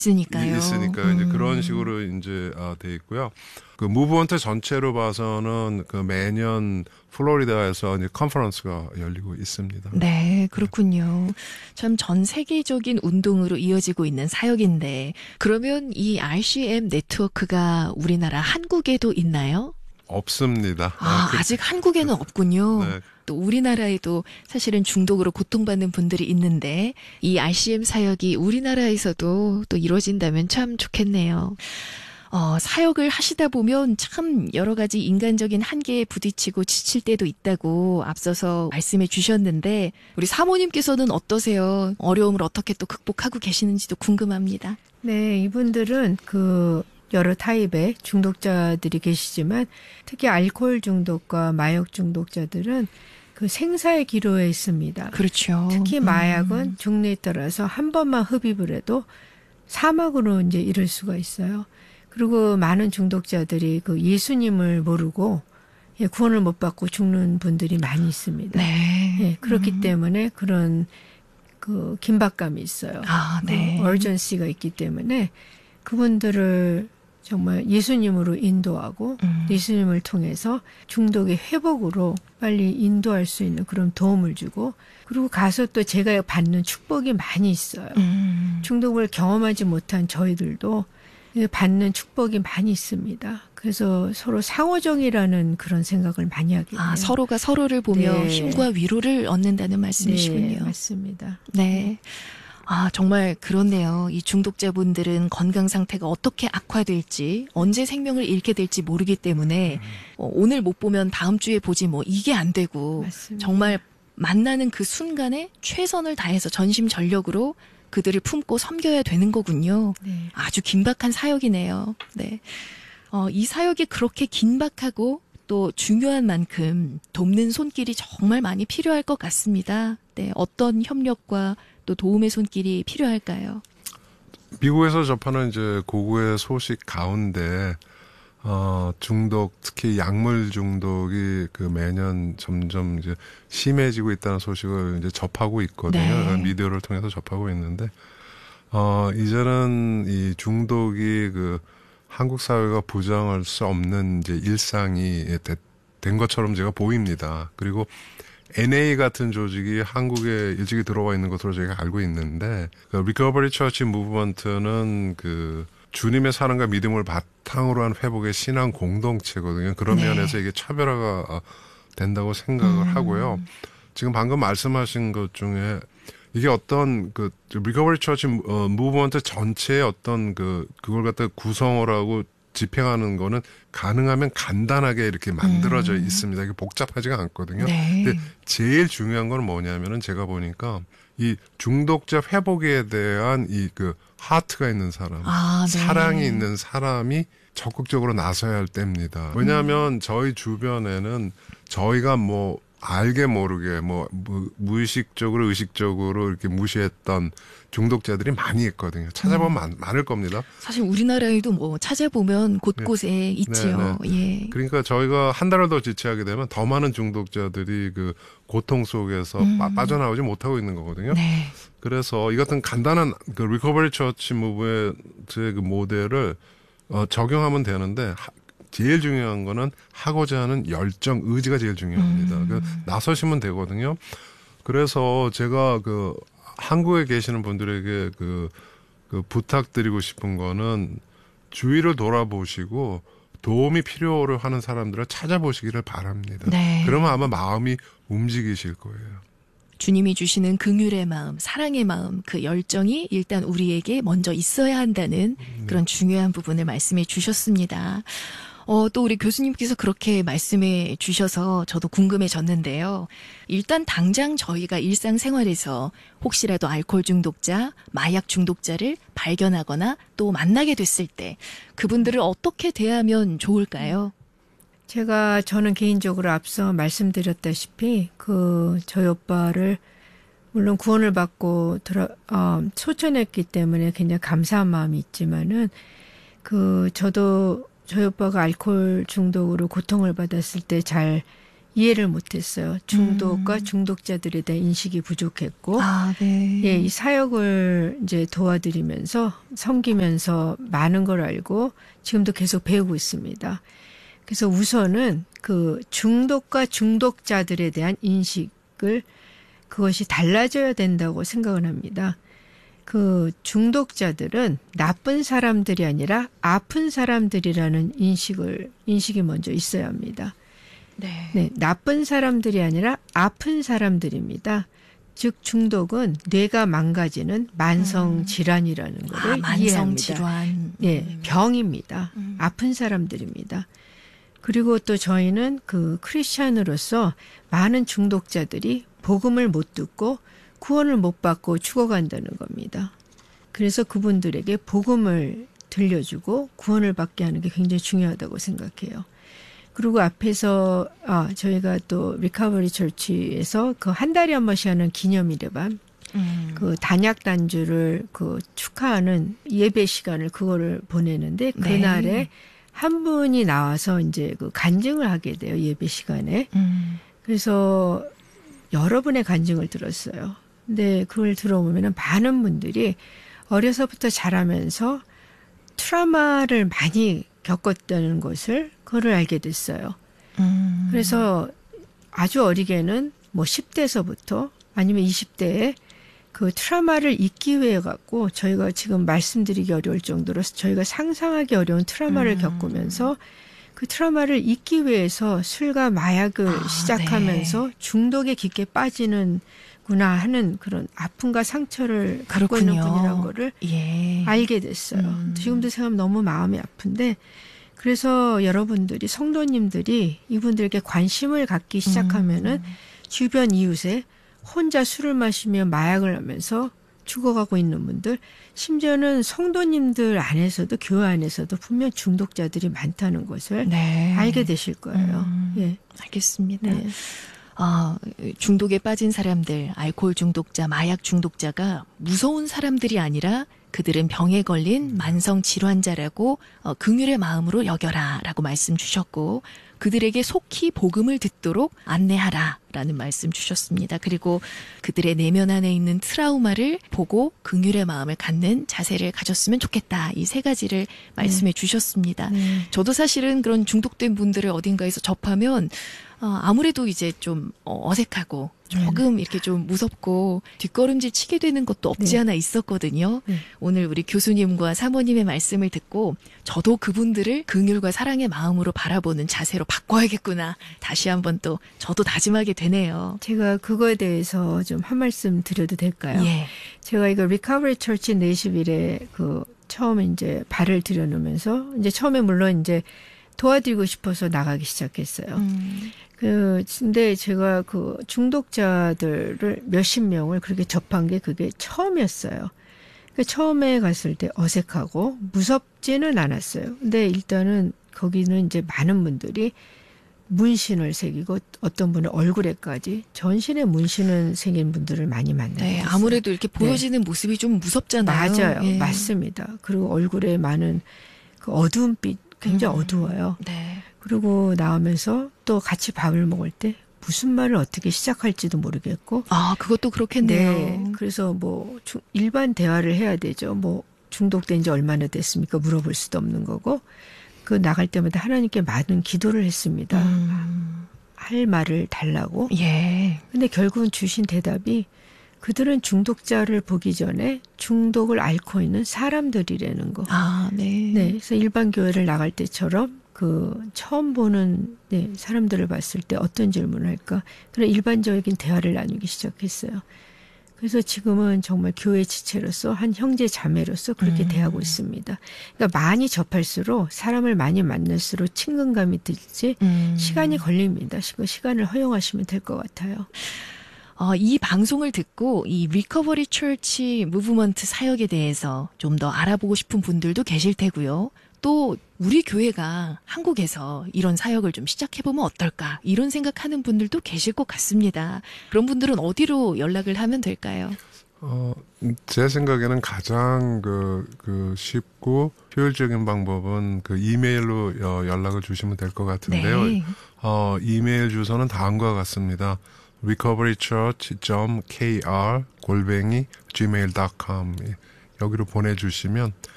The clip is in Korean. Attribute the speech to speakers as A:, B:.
A: 있으니까요.
B: 있으니까 이제 그런 식으로 이제 돼 있고요. 그 무브먼트 전체로 봐서는 그 매년 플로리다에서 이제 컨퍼런스가 열리고 있습니다.
A: 네, 그렇군요. 참 전 세계적인 운동으로 이어지고 있는 사역인데 그러면 이 RCM 네트워크가 우리나라 한국에도 있나요?
B: 없습니다.
A: 아직 한국에는 없군요.
B: 네.
A: 또 우리나라에도 사실은 중독으로 고통받는 분들이 있는데 이 RCM 사역이 우리나라에서도 또 이루어진다면 참 좋겠네요. 사역을 하시다 보면 참 여러 가지 인간적인 한계에 부딪히고 지칠 때도 있다고 앞서서 말씀해 주셨는데 우리 사모님께서는 어떠세요? 어려움을 어떻게 또 극복하고 계시는지도 궁금합니다.
C: 네, 이분들은 여러 타입의 중독자들이 계시지만 특히 알코올 중독과 마약 중독자들은 그 생사의 기로에 있습니다.
A: 그렇죠.
C: 특히 마약은 종류에 따라서 한 번만 흡입을 해도 사막으로 이제 이를 수가 있어요. 그리고 많은 중독자들이 그 예수님을 모르고 구원을 못 받고 죽는 분들이 많이 있습니다.
A: 네.
C: 예, 그렇기 때문에 그런 그 긴박감이 있어요.
A: 네.
C: 얼전시가 있기 때문에 그분들을 정말 예수님으로 인도하고 예수님을 통해서 중독의 회복으로 빨리 인도할 수 있는 그런 도움을 주고 그리고 가서 또 제가 받는 축복이 많이 있어요. 중독을 경험하지 못한 저희들도 받는 축복이 많이 있습니다. 그래서 서로 상호정이라는 그런 생각을 많이 하게 돼요.
A: 서로가 서로를 보며
C: 네.
A: 힘과 위로를 얻는다는 말씀이시군요.
C: 네, 맞습니다.
A: 네. 정말 그렇네요. 이 중독자분들은 건강 상태가 어떻게 악화될지, 언제 생명을 잃게 될지 모르기 때문에 오늘 못 보면 다음 주에 보지 이게 안 되고
C: 맞습니다.
A: 정말 만나는 그 순간에 최선을 다해서 전심전력으로 그들을 품고 섬겨야 되는 거군요.
C: 네.
A: 아주 긴박한 사역이네요. 네. 이 사역이 그렇게 긴박하고 또 중요한 만큼 돕는 손길이 정말 많이 필요할 것 같습니다. 네. 어떤 협력과 또 도움의 손길이 필요할까요?
B: 미국에서 접하는 이제 고구의 소식 가운데 중독, 특히 약물 중독이 그 매년 점점 이제 심해지고 있다는 소식을 이제 접하고 있거든요.
A: 네.
B: 미디어를 통해서 접하고 있는데 이제는 이 중독이 그 한국 사회가 부정할 수 없는 이제 일상이 된 것처럼 제가 보입니다. 그리고 NA 같은 조직이 한국에 일찍이 들어와 있는 것으로 저희가 알고 있는데, 그 리커버리 처치 무브먼트는 그 주님의 사랑과 믿음을 바탕으로 한 회복의 신앙 공동체거든요. 그런
A: 네.
B: 면에서 이게 차별화가 된다고 생각을 하고요. 지금 방금 말씀하신 것 중에 이게 어떤 그 리커버리 처치 무브먼트 전체의 어떤 그걸 갖다 구성을 하고 집행하는 거는 가능하면 간단하게 이렇게 만들어져 있습니다. 이게 복잡하지가 않거든요.
A: 네.
B: 근데 제일 중요한 건 뭐냐면은 제가 보니까 이 중독자 회복에 대한 이 그 하트가 있는 사람,
A: 네.
B: 사랑이 있는 사람이 적극적으로 나서야 할 때입니다. 왜냐하면 저희 주변에는 저희가 알게 모르게 무의식적으로 의식적으로 이렇게 무시했던 중독자들이 많이 있거든요. 찾아보면 많을 겁니다.
A: 사실 우리나라에도 찾아보면 곳곳에 있지요. 예.
B: 그러니까 저희가 한 달을 더 지체하게 되면 더 많은 중독자들이 그 고통 속에서 빠져나오지 못하고 있는 거거든요.
A: 네.
B: 그래서 이 같은 간단한 그 리커버리 처치 무브의 그 모델을 적용하면 되는데 제일 중요한 거는 하고자 하는 열정, 의지가 제일 중요합니다. 나서시면 되거든요. 그래서 제가 그 한국에 계시는 분들에게 그 부탁드리고 싶은 거는 주위를 돌아보시고 도움이 필요로 하는 사람들을 찾아보시기를 바랍니다.
A: 네.
B: 그러면 아마 마음이 움직이실 거예요.
A: 주님이 주시는 긍휼의 마음, 사랑의 마음, 그 열정이 일단 우리에게 먼저 있어야 한다는 그런 중요한 부분을 말씀해 주셨습니다. 또 우리 교수님께서 그렇게 말씀해 주셔서 저도 궁금해졌는데요. 일단 당장 저희가 일상생활에서 혹시라도 알코올 중독자, 마약 중독자를 발견하거나 또 만나게 됐을 때 그분들을 어떻게 대하면 좋을까요?
C: 저는 개인적으로 앞서 말씀드렸다시피 저희 오빠를 물론 구원을 받고 소천했기 때문에 굉장히 감사한 마음이 있지만은 저도 저희 오빠가 알코올 중독으로 고통을 받았을 때 잘 이해를 못했어요. 중독과 중독자들에 대한 인식이 부족했고,
A: 네.
C: 예, 이 사역을 이제 도와드리면서 섬기면서 많은 걸 알고 지금도 계속 배우고 있습니다. 그래서 우선은 그 중독과 중독자들에 대한 인식을 그것이 달라져야 된다고 생각을 합니다. 그 중독자들은 나쁜 사람들이 아니라 아픈 사람들이라는 인식이 먼저 있어야 합니다. 네, 나쁜 사람들이 아니라 아픈 사람들입니다. 즉 중독은 뇌가 망가지는 만성 질환이라는 것을 이해합니다.
A: 만성 질환.
C: 네, 병입니다. 아픈 사람들입니다. 그리고 또 저희는 그 크리스찬으로서 많은 중독자들이 복음을 못 듣고 구원을 못 받고 죽어간다는 겁니다. 그래서 그분들에게 복음을 들려주고 구원을 받게 하는 게 굉장히 중요하다고 생각해요. 그리고 앞에서 저희가 또 리커버리 처치에서 그 한 달에 한 번씩 하는 기념일에밤 그 단약 단주를 그 축하하는 예배 시간을 그거를 보내는데 그날에 한 분이 나와서 이제 그 간증을 하게 돼요. 예배 시간에. 그래서 여러 분의 간증을 들었어요. 근데 그걸 들어보면 많은 분들이 어려서부터 자라면서 트라우마를 많이 겪었다는 것을 그거를 알게 됐어요. 그래서 아주 어리게는 뭐 10대에서부터 아니면 20대에 그 트라우마를 잊기 위해 갖고 저희가 지금 말씀드리기 어려울 정도로 저희가 상상하기 어려운 트라우마를 겪으면서 그 트라우마를 잊기 위해서 술과 마약을 시작하면서 중독에 깊게 빠지는구나 하는 그런 아픔과 상처를 갖고 있는 분이라는 거를 알게 됐어요. 지금도 생각하면 너무 마음이 아픈데 그래서 여러분들이 성도님들이 이분들에게 관심을 갖기 시작하면은 주변 이웃에 혼자 술을 마시며 마약을 하면서 죽어가고 있는 분들, 심지어는 성도님들 안에서도 교회 안에서도 분명 중독자들이 많다는 것을 알게 되실 거예요. 예.
A: 알겠습니다. 네. 중독에 빠진 사람들, 알코올 중독자, 마약 중독자가 무서운 사람들이 아니라 그들은 병에 걸린 만성 질환자라고 긍휼의 마음으로 여겨라라고 말씀 주셨고 그들에게 속히 복음을 듣도록 안내하라라는 말씀 주셨습니다. 그리고 그들의 내면 안에 있는 트라우마를 보고 긍휼의 마음을 갖는 자세를 가졌으면 좋겠다. 이 세 가지를 말씀해 주셨습니다. 저도 사실은 그런 중독된 분들을 어딘가에서 접하면 아무래도 이제 좀 어색하고 조금 이렇게 좀 무섭고 뒷걸음질 치게 되는 것도 없지 않아 있었거든요. 오늘 우리 교수님과 사모님의 말씀을 듣고 저도 그분들을 긍휼과 사랑의 마음으로 바라보는 자세로 바꿔야겠구나. 다시 한번 또 저도 다짐하게 되네요.
C: 제가 그거에 대해서 좀 한 말씀 드려도 될까요?
A: 예.
C: 제가 이거 리커버리 처치 내시빌에 그 처음에 이제 발을 들여놓으면서 이제 처음에 물론 이제 도와드리고 싶어서 나가기 시작했어요. 근데 제가 그 중독자들을 몇십 명을 그렇게 접한 게 그게 처음이었어요. 처음에 갔을 때 어색하고 무섭지는 않았어요. 근데 일단은 거기는 이제 많은 분들이 문신을 새기고 어떤 분은 얼굴에까지 전신에 문신을 새긴 분들을 많이 만나요.
A: 네, 아무래도 이렇게 보여지는 모습이 좀 무섭잖아요.
C: 맞아요.
A: 예.
C: 맞습니다. 그리고 얼굴에 많은 그 어두운 빛 굉장히 어두워요.
A: 네.
C: 그리고 나오면서 또 같이 밥을 먹을 때 무슨 말을 어떻게 시작할지도 모르겠고.
A: 그것도 그렇겠네요.
C: 네. 그래서 뭐 일반 대화를 해야 되죠. 뭐 중독된 지 얼마나 됐습니까? 물어볼 수도 없는 거고. 그 나갈 때마다 하나님께 많은 기도를 했습니다. 할 말을 달라고.
A: 예.
C: 근데 결국은 주신 대답이 그들은 중독자를 보기 전에 중독을 앓고 있는 사람들이라는 거.
A: 네.
C: 네. 그래서 일반 교회를 나갈 때처럼 그 처음 보는 사람들을 봤을 때 어떤 질문을 할까? 그런 일반적인 대화를 나누기 시작했어요. 그래서 지금은 정말 교회 지체로서 한 형제 자매로서 그렇게 대하고 있습니다. 그러니까 많이 접할수록 사람을 많이 만날수록 친근감이 들지 시간이 걸립니다. 시간을 허용하시면 될 것 같아요.
A: 이 방송을 듣고 이 리커버리 처치 무브먼트 사역에 대해서 좀 더 알아보고 싶은 분들도 계실 테고요. 또 우리 교회가 한국에서 이런 사역을 좀 시작해보면 어떨까 이런 생각하는 분들도 계실 것 같습니다. 그런 분들은 어디로 연락을 하면 될까요?
B: 제 생각에는 가장 쉽고 효율적인 방법은 그 이메일로 연락을 주시면 될 것 같은데요.
A: 네.
B: 이메일 주소는 다음과 같습니다. recoverychurch.kr@gmail.com 여기로 보내주시면